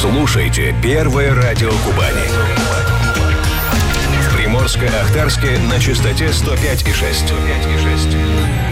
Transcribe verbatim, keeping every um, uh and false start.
Слушайте Первое радио Кубани. В Приморско-Ахтарске на частоте сто пять и шесть.